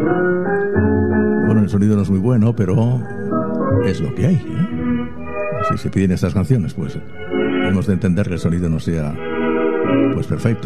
Bueno, el sonido no es muy bueno, pero es lo que hay, ¿eh? Si se piden estas canciones, pues hemos de entender que el sonido no sea pues perfecto.